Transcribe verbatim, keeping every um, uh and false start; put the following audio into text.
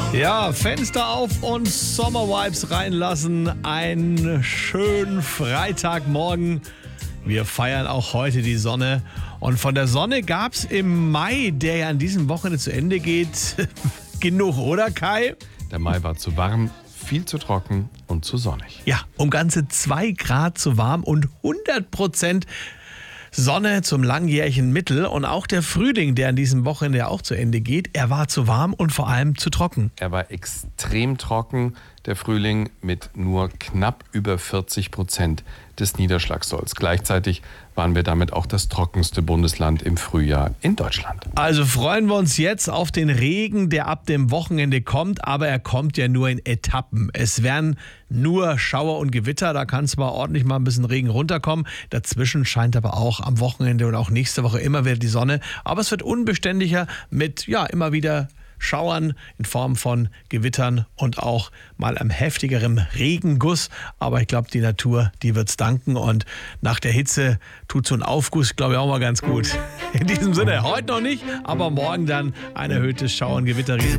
Ja, Fenster auf und Sommervibes reinlassen. Einen schönen Freitagmorgen. Wir feiern auch heute die Sonne. Und von der Sonne gab es im Mai, der ja an diesem Wochenende zu Ende geht, genug, oder Kai? Der Mai war zu warm, viel zu trocken und zu sonnig. Ja, um ganze zwei Grad zu warm und hundert Prozent Sonne zum langjährigen Mittel. Und auch der Frühling, der an diesem Wochenende ja auch zu Ende geht, er war zu warm und vor allem zu trocken. Er war extrem trocken, der Frühling, mit nur knapp über vierzig Prozent des Niederschlagssolls. Gleichzeitig waren wir damit auch das trockenste Bundesland im Frühjahr in Deutschland. Also freuen wir uns jetzt auf den Regen, der ab dem Wochenende kommt, aber er kommt ja nur in Etappen. Es werden nur Schauer und Gewitter, da kann zwar ordentlich mal ein bisschen Regen runterkommen, dazwischen scheint aber auch am Wochenende und auch nächste Woche immer wieder die Sonne, aber es wird unbeständiger mit ja immer wieder Schauern in Form von Gewittern und auch mal einem heftigeren Regenguss. Aber ich glaube, die Natur, die wird's danken. Und nach der Hitze tut so ein Aufguss, glaube ich, auch mal ganz gut. In diesem Sinne, heute noch nicht, aber morgen dann ein erhöhtes Schauer- und Gewitterrisiko.